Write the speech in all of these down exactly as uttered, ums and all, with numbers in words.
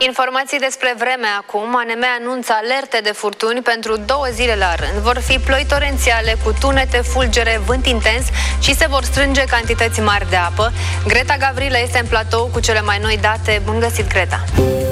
Informații despre vreme acum. A N M anunță alerte de furtuni pentru două zile la rând. Vor fi ploi torențiale cu tunete, fulgere, vânt intens și se vor strânge cantități mari de apă. Greta Gavrilă este în platou cu cele mai noi date. Bun găsit, Greta!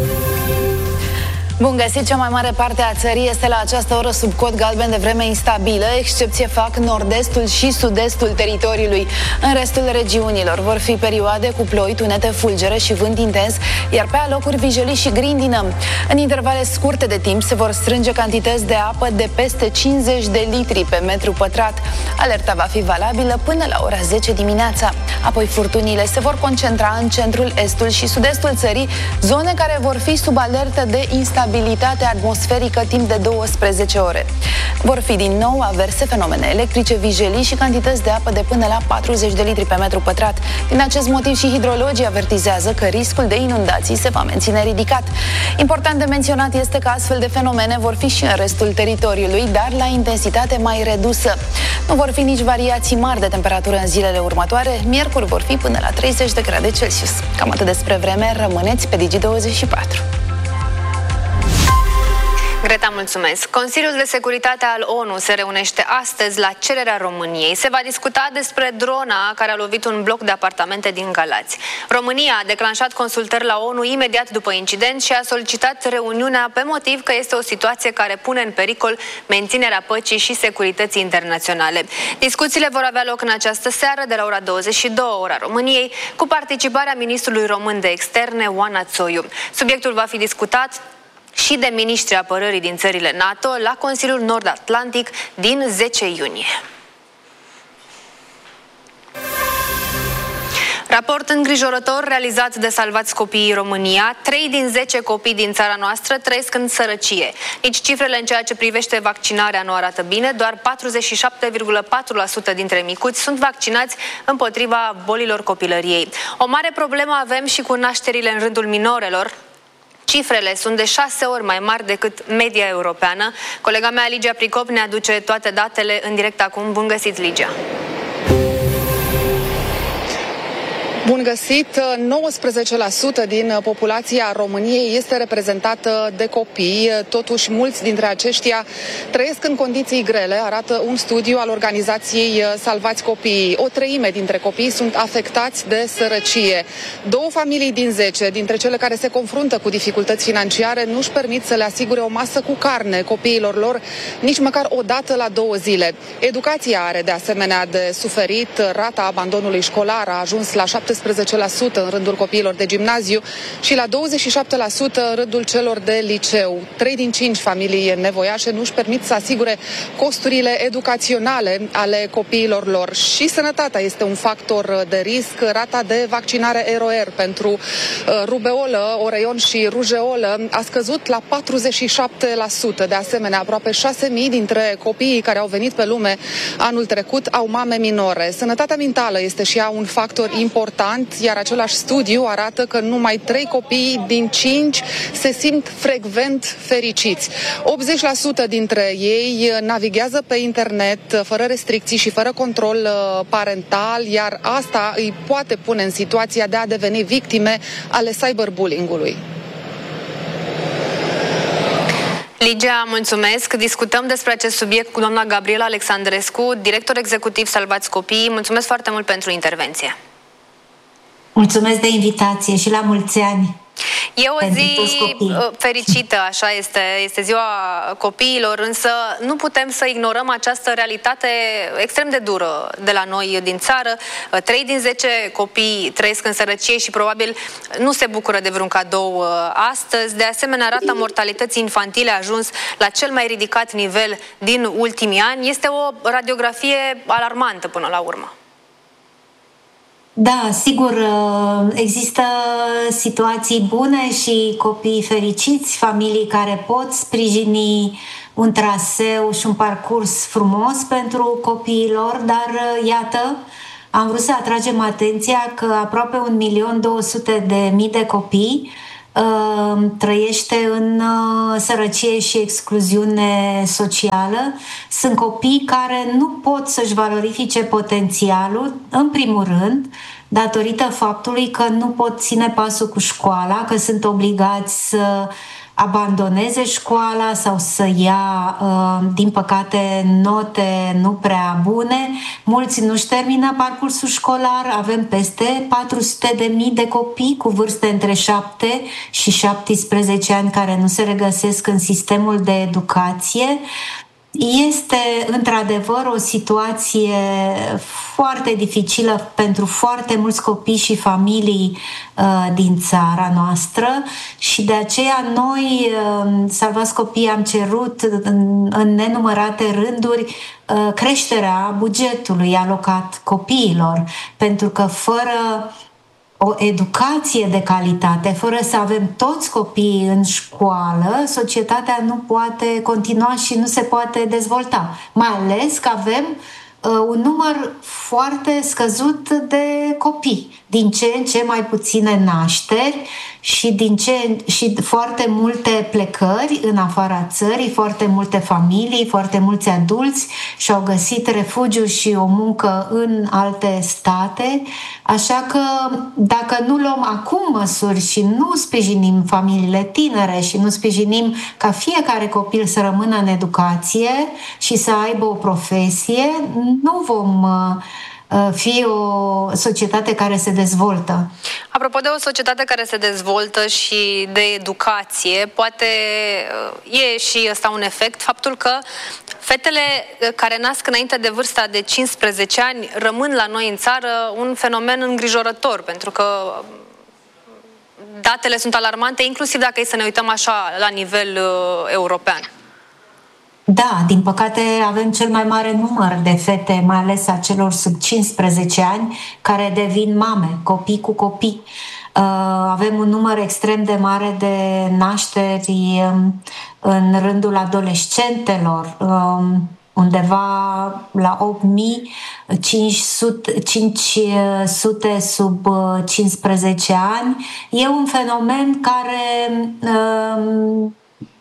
Bun găsit! Cea mai mare parte a țării este la această oră sub cod galben de vreme instabilă. Excepție fac nord-estul și sud-estul teritoriului. În restul regiunilor vor fi perioade cu ploi, tunete, fulgere și vânt intens, iar pe alocuri vijelii și grindină. În intervale scurte de timp se vor strânge cantități de apă de peste cincizeci de litri pe metru pătrat. Alerta va fi valabilă până la ora zece dimineața. Apoi furtunile se vor concentra în centrul, estul și sud-estul țării, zone care vor fi sub alertă de instabilitate atmosferică timp de douăsprezece ore. Vor fi din nou averse, fenomene electrice, vijelii și cantități de apă de până la patruzeci de litri pe metru pătrat. Din acest motiv și hidrologii avertizează că riscul de inundații se va menține ridicat. Important de menționat este că astfel de fenomene vor fi și în restul teritoriului, dar la intensitate mai redusă. Nu vor fi nici variații mari de temperatură în zilele următoare. Miercuri vor fi până la treizeci de grade Celsius. Cam atât despre vreme. Rămâneți pe Digi douăzeci și patru. Greta, mulțumesc. Consiliul de Securitate al ONU se reunește astăzi la cererea României. Se va discuta despre drona care a lovit un bloc de apartamente din Galați. România a declanșat consultări la ONU imediat după incident și a solicitat reuniunea pe motiv că este o situație care pune în pericol menținerea păcii și securității internaționale. Discuțiile vor avea loc în această seară de la ora douăzeci și două, ora României, cu participarea ministrului român de externe, Oana Țoiu. Subiectul va fi discutat și de miniștrii apărării din țările NATO la Consiliul Nord-Atlantic din zece iunie. Raport îngrijorător realizat de Salvați Copiii România. trei din zece copii din țara noastră trăiesc în sărăcie. Nici cifrele în ceea ce privește vaccinarea nu arată bine. Doar patruzeci și șapte virgulă patru la sută dintre micuți sunt vaccinați împotriva bolilor copilăriei. O mare problemă avem și cu nașterile în rândul minorelor. Cifrele sunt de șase ori mai mari decât media europeană. Colega mea, Ligia Pricop, ne aduce toate datele în direct acum. Bun găsit, Ligia! Bun găsit! nouăsprezece la sută din populația României este reprezentată de copii. Totuși, mulți dintre aceștia trăiesc în condiții grele, arată un studiu al organizației Salvați Copiii. O treime dintre copii sunt afectați de sărăcie. Două familii din zece, dintre cele care se confruntă cu dificultăți financiare, nu își permit să le asigure o masă cu carne copiilor lor, nici măcar o dată la două zile. Educația are de asemenea de suferit. Rata abandonului școlar a ajuns la șaptesprezece la sută în rândul copiilor de gimnaziu și la douăzeci și șapte la sută în rândul celor de liceu. Trei din cinci familii nevoiașe nu își permit să asigure costurile educaționale ale copiilor lor. Și sănătatea este un factor de risc. Rata de vaccinare R O R pentru uh, rubeolă, oreion și rujeolă a scăzut la patruzeci și șapte la sută. De asemenea, aproape șase mii dintre copiii care au venit pe lume anul trecut au mame minore. Sănătatea mentală este și ea un factor important, iar același studiu arată că numai trei copii din cinci se simt frecvent fericiți. optzeci la sută dintre ei navighează pe internet fără restricții și fără control parental, iar asta îi poate pune în situația de a deveni victime ale cyberbullying-ului. Ligia, mulțumesc. Discutăm despre acest subiect cu doamna Gabriela Alexandrescu, director executiv Salvați Copiii. Mulțumesc foarte mult pentru intervenție. Mulțumesc de invitație și la mulți ani. E o zi fericită, așa este, este ziua copiilor, însă nu putem să ignorăm această realitate extrem de dură de la noi din țară. Trei din zece copii trăiesc în sărăcie și probabil nu se bucură de vreun cadou astăzi. De asemenea, rata mortalității infantile a ajuns la cel mai ridicat nivel din ultimii ani. Este o radiografie alarmantă până la urmă. Da, sigur, există situații bune și copii fericiți, familii care pot sprijini un traseu și un parcurs frumos pentru copiilor, dar iată, am vrut să atragem atenția că aproape un milion două sute de mii de copii uh, trăiește în uh, sărăcie și excluziune socială. Sunt copii care nu pot să-și valorifice potențialul, în primul rând, datorită faptului că nu pot ține pasul cu școala, că sunt obligați să abandoneze școala sau să ia, din păcate, note nu prea bune. Mulți nu-și termină parcursul școlar. Avem peste patru sute de mii de copii cu vârste între șapte și șaptesprezece ani care nu se regăsesc în sistemul de educație. Este într-adevăr o situație foarte dificilă pentru foarte mulți copii și familii uh, din țara noastră și de aceea noi, uh, Salvați Copiii, am cerut în, în nenumărate rânduri uh, creșterea bugetului alocat copiilor, pentru că fără o educație de calitate, fără să avem toți copiii în școală, societatea nu poate continua și nu se poate dezvolta. Mai ales că avem uh, un număr foarte scăzut de copii, din ce în ce mai puține nașteri și, din ce, și foarte multe plecări în afara țării, foarte multe familii, foarte mulți adulți și-au găsit refugiu și o muncă în alte state. Așa că dacă nu luăm acum măsuri și nu sprijinim familiile tinere și nu sprijinim ca fiecare copil să rămână în educație și să aibă o profesie, nu vom fi o societate care se dezvoltă. Apropo de o societate care se dezvoltă și de educație, poate e și ăsta un efect, faptul că fetele care nasc înainte de vârsta de cincisprezece ani rămân la noi în țară un fenomen îngrijorător, pentru că datele sunt alarmante, inclusiv dacă e să ne uităm așa la nivel uh, european. Da, din păcate avem cel mai mare număr de fete, mai ales a celor sub cincisprezece ani, care devin mame, copii cu copii. Uh, avem un număr extrem de mare de nașteri um, în rândul adolescentelor, um, undeva la opt mii cinci sute sub cincisprezece ani. E un fenomen care um,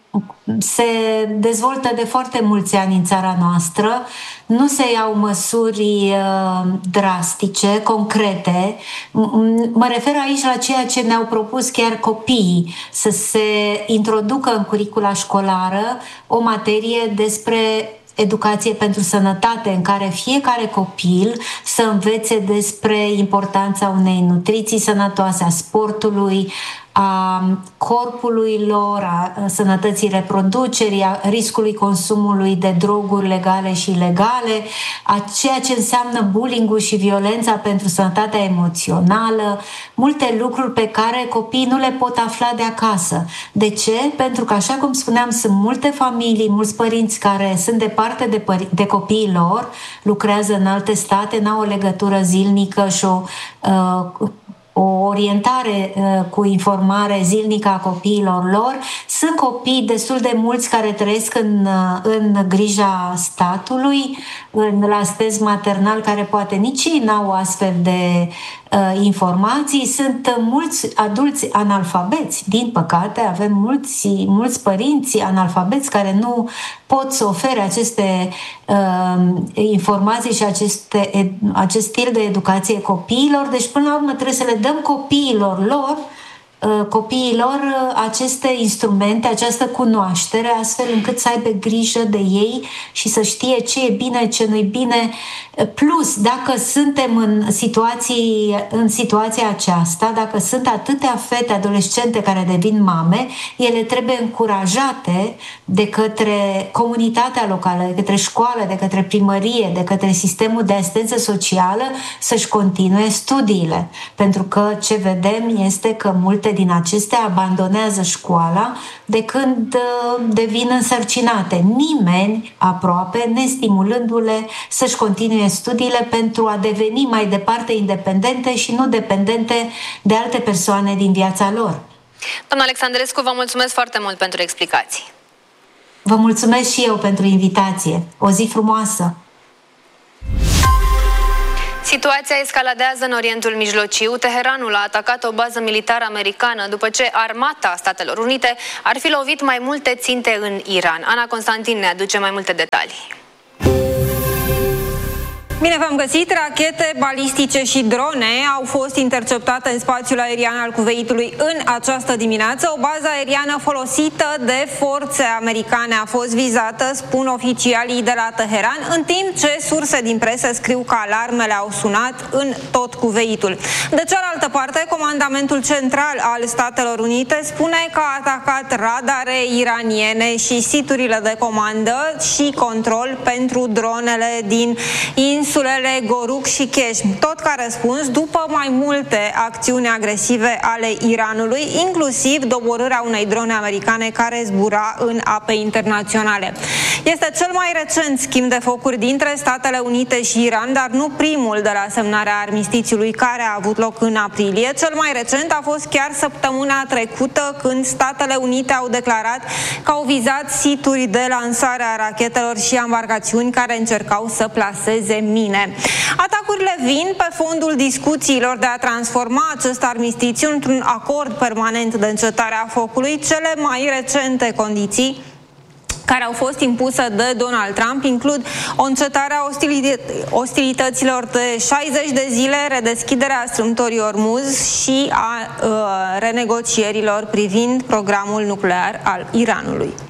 se dezvoltă de foarte mulți ani în țara noastră. Nu se iau măsuri uh, drastice, concrete. Mă refer aici la ceea ce ne-au propus chiar copiii, să se introducă în curicula școlară o materie despre educație pentru sănătate, în care fiecare copil să învețe despre importanța unei nutriții sănătoase, a sportului, a corpului lor, a sănătății reproducerii, a riscului consumului de droguri legale și ilegale, a ceea ce înseamnă bullying-ul și violența pentru sănătatea emoțională, multe lucruri pe care copiii nu le pot afla de acasă. De ce? Pentru că, așa cum spuneam, sunt multe familii, mulți părinți care sunt departe de, păr- de copiii lor, lucrează în alte state, n-au o legătură zilnică și o uh, o orientare uh, cu informare zilnică a copiilor lor. Sunt copii destul de mulți care trăiesc în, uh, în grija statului, în, la stez maternal, care poate nici ei n-au astfel de uh, informații. Sunt mulți adulți analfabeți, din păcate, avem mulți, mulți părinți analfabeți care nu pot să ofere aceste uh, informații și aceste, acest stil de educație copiilor. Deci, până la urmă, trebuie să le dăm copiilor lor copiilor aceste instrumente, această cunoaștere, astfel încât să aibă grijă de ei și să știe ce e bine, ce nu e bine. Plus, dacă suntem în, situații, în situația aceasta, dacă sunt atâtea fete adolescente care devin mame, ele trebuie încurajate de către comunitatea locală, de către școală, de către primărie, de către sistemul de asistență socială să-și continue studiile. Pentru că ce vedem este că multe din acestea abandonează școala de când uh, devin însărcinate. Nimeni aproape nestimulându-le să-și continue studiile pentru a deveni mai departe independente și nu dependente de alte persoane din viața lor. Doamna Alexandrescu, vă mulțumesc foarte mult pentru explicații. Vă mulțumesc și eu pentru invitație. O zi frumoasă! Situația escaladează în Orientul Mijlociu. Teheranul a atacat o bază militară americană după ce armata Statelor Unite ar fi lovit mai multe ținte în Iran. Ana Constantin ne aduce mai multe detalii. Bine v-am găsit! Rachete balistice și drone au fost interceptate în spațiul aerian al Kuwaitului în această dimineață. O bază aeriană folosită de forțe americane a fost vizată, spun oficialii de la Teheran, în timp ce surse din presă scriu că alarmele au sunat în tot Kuwaitul. De cealaltă parte, Comandamentul Central al Statelor Unite spune că a atacat radare iraniene și siturile de comandă și control pentru dronele din insulele Goruk și Keshm, tot ca răspuns după mai multe acțiuni agresive ale Iranului, inclusiv doborârea unei drone americane care zbura în ape internaționale. Este cel mai recent schimb de focuri dintre Statele Unite și Iran, dar nu primul de la semnarea armistițiului care a avut loc în aprilie. Cel mai recent a fost chiar săptămâna trecută, când Statele Unite au declarat că au vizat situri de lansare a rachetelor și embarcațiuni care încercau să plaseze mine. Atacurile vin pe fondul discuțiilor de a transforma acest armistițiu într-un acord permanent de încetare a focului. Cele mai recente condiții care au fost impuse de Donald Trump includ o încetare a ostilităților de șaizeci de zile, redeschiderea strâmtorii Ormuz și a uh, renegocierilor privind programul nuclear al Iranului.